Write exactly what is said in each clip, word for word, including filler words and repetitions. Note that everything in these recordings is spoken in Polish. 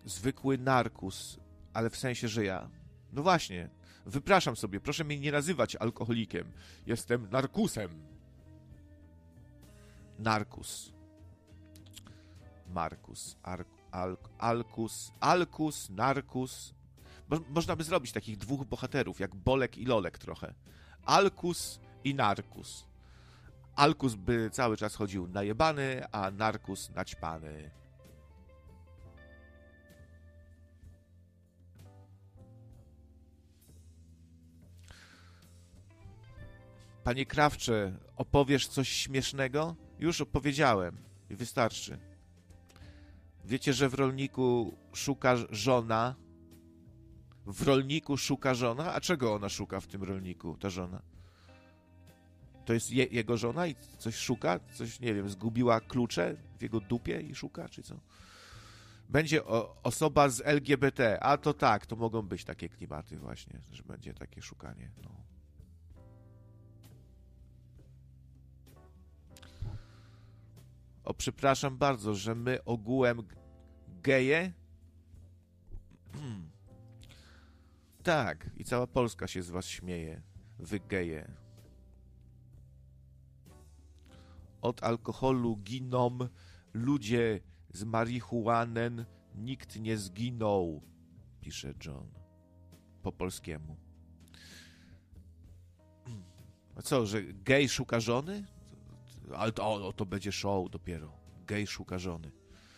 zwykły narkus, ale w sensie, że ja... No właśnie, wypraszam sobie, proszę mnie nie nazywać alkoholikiem. Jestem narkusem. Narkus. Markus. Ar, al, alkus. Alkus, narkus. Mo, można by zrobić takich dwóch bohaterów, jak Bolek i Lolek trochę. Alkus i narkus. Alkus by cały czas chodził najebany, a narkus naćpany. Panie Krawcze, opowiesz coś śmiesznego? Już opowiedziałem i wystarczy. Wiecie, że w rolniku szuka żona? W rolniku szuka żona? A czego ona szuka w tym rolniku, ta żona? To jest je, jego żona i coś szuka? Coś, nie wiem, zgubiła klucze w jego dupie i szuka, czy co? Będzie o, osoba z L G B T. A to tak, to mogą być takie klimaty właśnie, że będzie takie szukanie. No. O, przepraszam bardzo, że my ogółem geje? Hmm. Tak, i cała Polska się z was śmieje. Wy geje. Od alkoholu giną ludzie, z marihuanen nikt nie zginął, pisze John. Po polskiemu. A co, że gej szuka żony? Ale to, o, to będzie show dopiero. Gej szuka żony.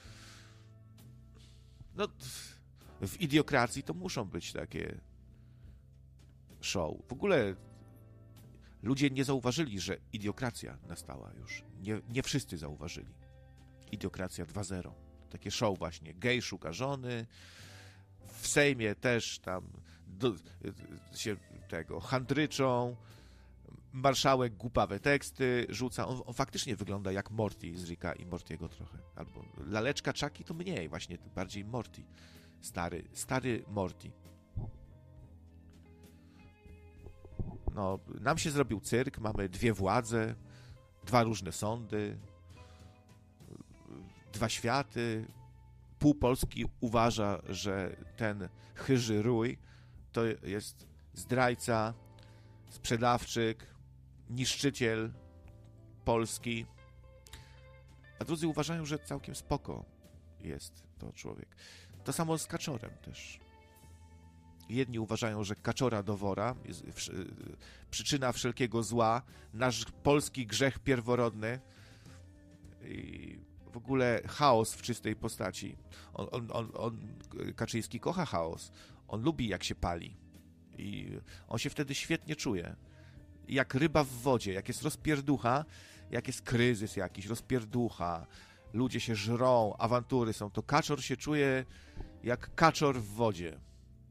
No, w Idiokracji to muszą być takie show. W ogóle ludzie nie zauważyli, że idiokracja nastała już. Nie, nie wszyscy zauważyli. Idiokracja dwa zero. Takie show właśnie. Gej szuka żony. W Sejmie też tam do, się tego handryczą. Marszałek głupawe teksty rzuca. On, on faktycznie wygląda jak Morty z Ricka i Mortiego trochę. Albo laleczka Chucky to mniej, właśnie bardziej Morty. Stary, stary Morty. No, nam się zrobił cyrk, mamy dwie władze, dwa różne sądy, dwa światy. Pół Polski uważa, że ten chyży rój to jest zdrajca, sprzedawczyk, niszczyciel Polski, a drudzy uważają, że całkiem spoko jest to człowiek. To samo z Kaczorem też. Jedni uważają, że kaczora do wora jest przyczyna wszelkiego zła, nasz polski grzech pierworodny i w ogóle chaos w czystej postaci. On, on, on, on, Kaczyński kocha chaos. On lubi, jak się pali. I on się wtedy świetnie czuje. Jak ryba w wodzie, jak jest rozpierducha, jak jest kryzys jakiś, rozpierducha, ludzie się żrą, awantury są, to kaczor się czuje jak kaczor w wodzie.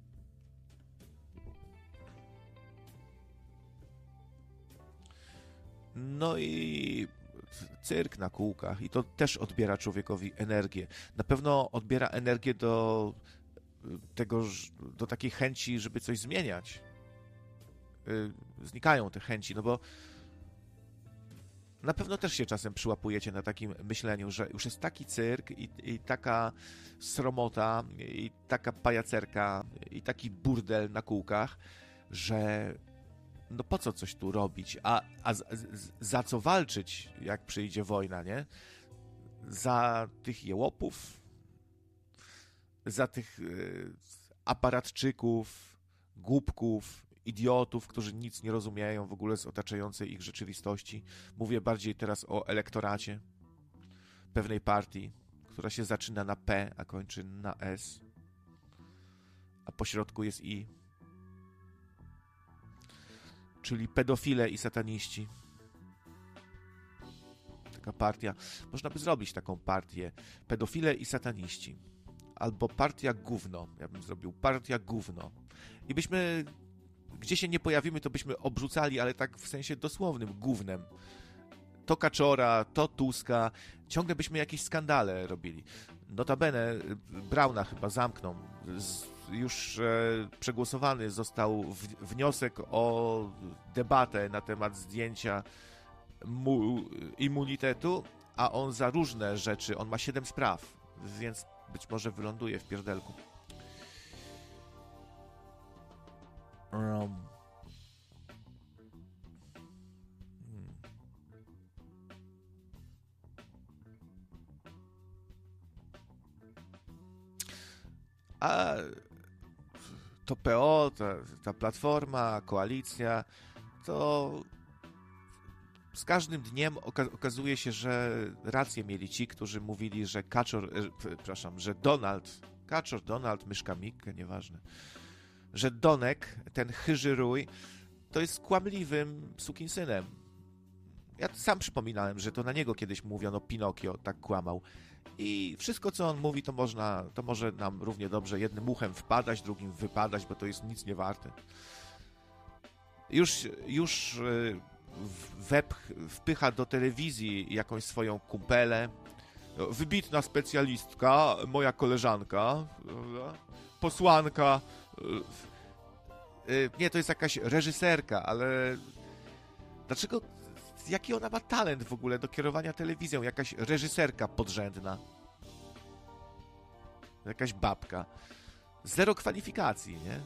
No i cyrk na kółkach i to też odbiera człowiekowi energię. Na pewno odbiera energię do tego, do takiej chęci, żeby coś zmieniać. Znikają te chęci, no bo na pewno też się czasem przyłapujecie na takim myśleniu, że już jest taki cyrk i, i taka sromota i taka pajacerka i taki burdel na kółkach, że no po co coś tu robić, a, a z, z, za co walczyć, jak przyjdzie wojna, nie? Za tych jełopów, za tych y, aparatczyków, głupków, idiotów, którzy nic nie rozumieją w ogóle z otaczającej ich rzeczywistości. Mówię bardziej teraz o elektoracie pewnej partii, która się zaczyna na P, a kończy na S, a po środku jest I. Czyli pedofile i sataniści. Taka partia. Można by zrobić taką partię. Pedofile i sataniści. Albo partia gówno. Ja bym zrobił partia gówno. I byśmy, gdzie się nie pojawimy, to byśmy obrzucali, ale tak w sensie dosłownym, gównem. To Kaczora, to Tuska. Ciągle byśmy jakieś skandale robili. Notabene Brauna chyba zamkną. Z, już e, przegłosowany został w, wniosek o debatę na temat zdjęcia mu, immunitetu, a on za różne rzeczy, on ma siedem spraw, więc być może wyląduje w pierdelku. Um. A to P O, ta, ta platforma, koalicja, to z każdym dniem oka- okazuje się, że rację mieli ci, którzy mówili, że Kaczor, e, przepraszam, że Donald, Kaczor, Donald, Myszka Mikke, nieważne, że Donek, ten chyży rój, to jest kłamliwym sukinsynem. Ja sam przypominałem, że to na niego kiedyś mówiono Pinokio, tak kłamał. I wszystko, co on mówi, to można, to może nam równie dobrze jednym uchem wpadać, drugim wypadać, bo to jest nic nie warte. Już, już web wpycha do telewizji jakąś swoją kumpelę. Wybitna specjalistka, moja koleżanka, posłanka. Nie, to jest jakaś reżyserka, ale dlaczego... Jaki ona ma talent w ogóle do kierowania telewizją? Jakaś reżyserka podrzędna. Jakaś babka. Zero kwalifikacji, nie?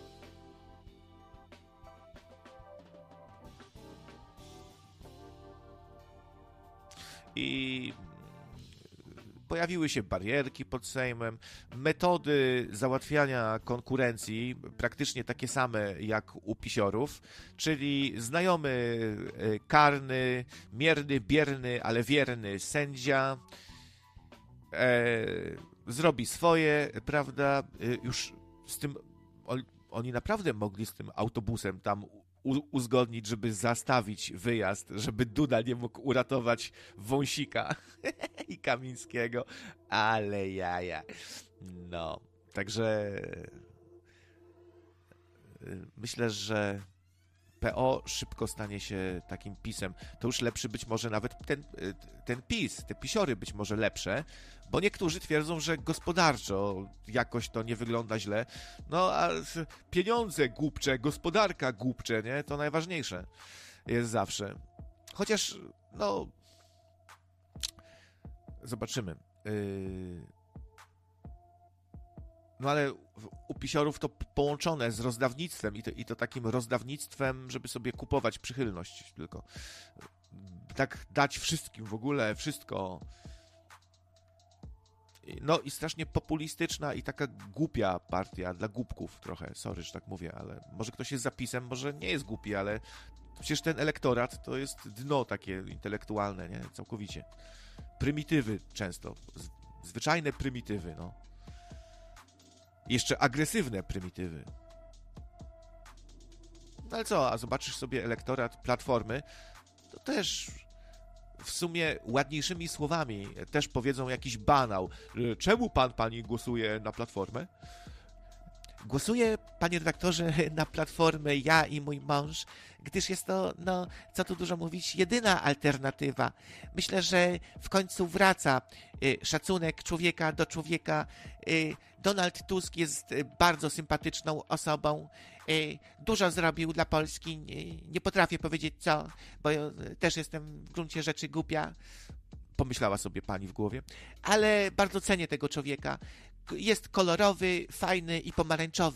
I pojawiły się barierki pod Sejmem, metody załatwiania konkurencji praktycznie takie same jak u pisiorów, czyli znajomy, karny, mierny, bierny, ale wierny sędzia e, zrobi swoje, prawda, już z tym, oni naprawdę mogli z tym autobusem tam uzgodnić, żeby zastawić wyjazd, żeby Duda nie mógł uratować Wąsika i Kamińskiego, ale jaja. No, także myślę, że P O szybko stanie się takim PiS-em. To już lepszy być może nawet ten, ten PiS, te pisiory być może lepsze, bo niektórzy twierdzą, że gospodarczo jakoś to nie wygląda źle. No a pieniądze głupcze, gospodarka głupcze, nie? To najważniejsze jest zawsze. Chociaż, no... Zobaczymy. Yy... No ale u pisiorów to połączone z rozdawnictwem i to, i to takim rozdawnictwem, żeby sobie kupować przychylność tylko. Tak dać wszystkim w ogóle, wszystko. No i strasznie populistyczna i taka głupia partia dla głupków trochę. Sorry, że tak mówię, ale może ktoś jest zapisem, może nie jest głupi, ale przecież ten elektorat to jest dno takie intelektualne, nie? Całkowicie. Prymitywy często. Zwyczajne prymitywy, no. Jeszcze agresywne prymitywy. No ale co, a zobaczysz sobie elektorat Platformy, to też w sumie ładniejszymi słowami też powiedzą jakiś banał. Czemu pan, pani głosuje na Platformę? Głosuję, panie redaktorze, na Platformę ja i mój mąż, gdyż jest to, no, co tu dużo mówić, jedyna alternatywa. Myślę, że w końcu wraca y, szacunek człowieka do człowieka. Y, Donald Tusk jest bardzo sympatyczną osobą. Y, dużo zrobił dla Polski. Y, nie potrafię powiedzieć co, bo ja też jestem w gruncie rzeczy głupia. Pomyślała sobie pani w głowie. Ale bardzo cenię tego człowieka. Jest kolorowy, fajny i pomarańczowy.